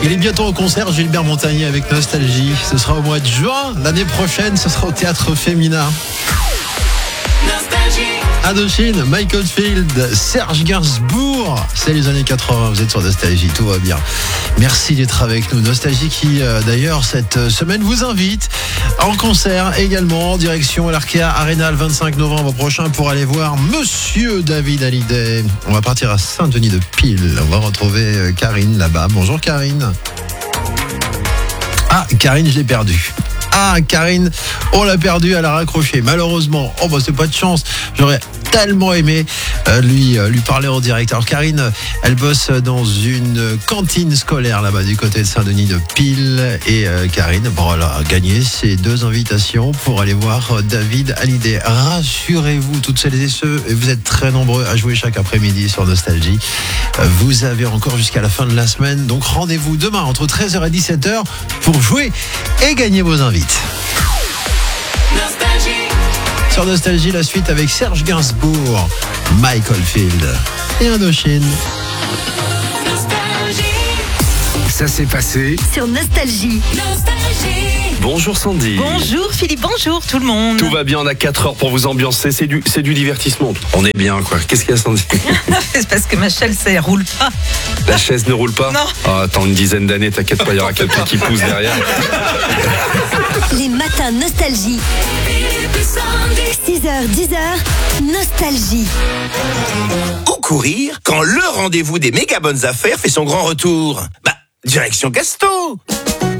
Il est bientôt au concert, Gilbert Montagnier avec Nostalgie. Ce sera au mois de juin. L'année prochaine, ce sera au Théâtre Féminin. Indochine, Mike Oldfield, Serge Gainsbourg. C'est les années 80, vous êtes sur Nostalgie, tout va bien. Merci d'être avec nous. Nostalgie qui, d'ailleurs, cette semaine vous invite en concert également en direction l'Arkea Arena le 25 novembre prochain pour aller voir Monsieur David Hallyday. On va partir à Saint-Denis-de-Pile. On va retrouver Karine là-bas. Bonjour Karine. Ah, Karine, je l'ai perdue. Ah, Karine, on l'a perdue, elle a raccroché. Malheureusement, c'est pas de chance. J'aurais tellement aimé lui parler en direct. Alors Karine, elle bosse dans une cantine scolaire là-bas du côté de Saint-Denis-de-Pile. Et Karine, elle a gagné ses 2 invitations pour aller voir David Hallyday. Rassurez-vous, toutes celles et ceux, et vous êtes très nombreux à jouer chaque après-midi sur Nostalgie. Vous avez encore jusqu'à la fin de la semaine. Donc rendez-vous demain entre 13h et 17h pour jouer et gagner vos invités. Sur Nostalgie, la suite avec Serge Gainsbourg, Mike Oldfield et Indochine. Ça s'est passé sur Nostalgie. Bonjour Sandy. Bonjour Philippe, bonjour tout le monde. Tout va bien, on a 4 heures pour vous ambiancer, c'est du divertissement. On est bien quoi. Qu'est-ce qu'il y a Sandy? C'est parce que ma chaise, ça roule pas. La chaise ne roule pas? Non. Oh, attends une dizaine d'années, t'inquiète pas, il y aura quelqu'un qui pousse derrière. Les matins Nostalgie. 6h, 10h, Nostalgie. Où courir quand le rendez-vous des méga bonnes affaires fait son grand retour? Direction Gasto.